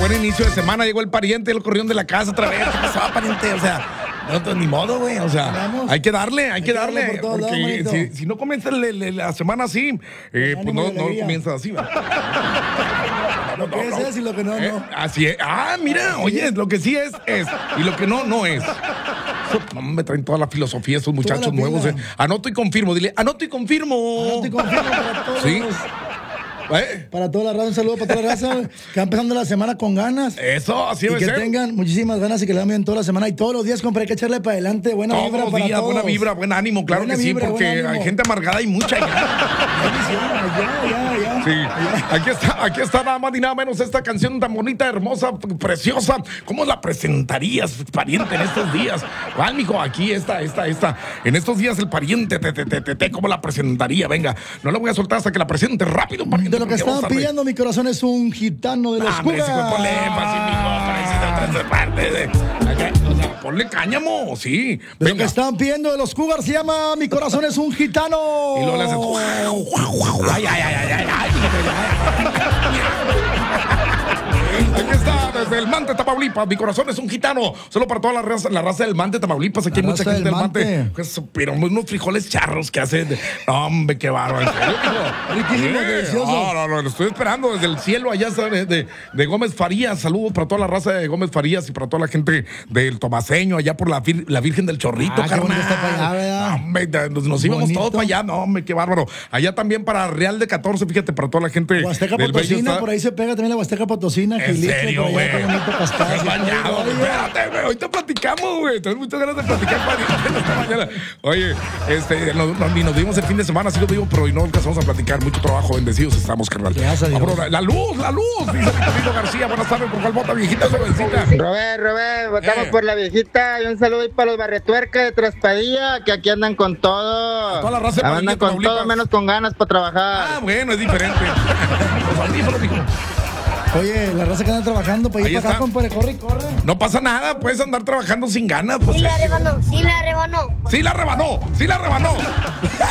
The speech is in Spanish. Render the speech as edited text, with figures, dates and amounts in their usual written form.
buen inicio de semana. Llegó el pariente, lo corrieron de la casa otra vez. ¿Qué pasó, pariente? O sea, no, ni modo, güey. O sea, hay que darle. por todos lados, Porque manito. si no comienza la semana así, pues no comienza así, ¿verdad? Lo que es y lo que no. Así es. Ah, mira, oye, lo que sí es. Y lo que no es. No, me traen toda la filosofía esos muchachos nuevos. Anoto y confirmo. Dile, anoto y confirmo. Anoto y confirmo para todos. Sí. Para toda la raza, un saludo para toda la raza que va empezando la semana con ganas. Eso, así debe ser. Y que ser. tengan muchísimas ganas y que le den bien toda la semana. Y todos los días, compadre, hay que echarle para adelante. Buena todos vibra los para días, todos. buena vibra, buen ánimo, claro Buena que vibra, sí, porque hay gente amargada y mucha. Ya. Sí, aquí está nada más ni nada menos esta canción tan bonita, hermosa, preciosa. ¿Cómo la presentarías, pariente, en estos días? ¿Cuál, mijo? Aquí está. En estos días el pariente, ¿cómo la presentaría? Venga, no la voy a soltar hasta que la presente rápido, pariente. De lo que estaban pidiendo, mi corazón es un gitano de los Cougars. Ponle cáñamo, sí. De lo que estaban pidiendo de los Cougars se llama Mi corazón es un gitano. Y luego le haces. Ay. Aquí está, desde el Mante, Tamaulipas. Mi corazón es un gitano. Solo para toda la raza del Mante, Tamaulipas. Aquí hay mucha gente del Mante. Pues, pero unos frijoles charros que hacen. Hombre, qué bárbaro. Riquísimo, delicioso. No, lo estoy esperando desde el cielo. Allá está de Gómez Farías. Saludos para toda la raza de Gómez Farías y para toda la gente del Tomaseño, allá por la Virgen del Chorrito, carnal. Está para allá, ¿verdad? Hombre, nos íbamos todos para allá. No, hombre, qué bárbaro. Allá también para Real de 14, fíjate, para toda la gente. Huasteca Potosina, por ahí se pega también la Huasteca Potosina. ¿En serio, güey? Estás bañado, espérate, güey. Ahorita platicamos, güey. Tengo muchas ganas de platicar esta mañana. Oye, ni nos vimos el fin de semana, sí lo digo, pero hoy no alcanzamos a platicar. Mucho trabajo, bendecidos estamos, carnal. Vámonos, la luz, dice Vitorino García. Buenas tardes, ¿por cuál vota, viejita, jovencita? Robert, votamos por la viejita. Y un saludo ahí para los barretuerca de Traspadilla, que aquí andan con todo. Toda la raza andan con todo, menos con ganas para trabajar. Ah, bueno, es diferente. Los audífonos, dijo. Oye, la raza que anda trabajando para ir para acá, compadre, corre. No pasa nada, puedes andar trabajando sin ganas. Pues, Sí la rebanó. Sí la rebanó.